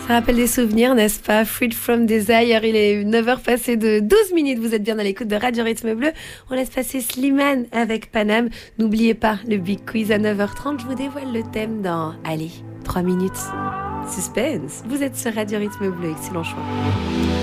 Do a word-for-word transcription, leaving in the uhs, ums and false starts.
Ça rappelle des souvenirs, n'est-ce pas? Freed from Desire, il est neuf heures passées de douze minutes. Vous êtes bien à l'écoute de Radio Rythme Bleu. On laisse passer Slimane avec Paname. N'oubliez pas le Big Quiz à neuf heures trente. Je vous dévoile le thème dans, allez, trois minutes. Suspense. Vous êtes sur Radio Rythme Bleu. Excellent choix.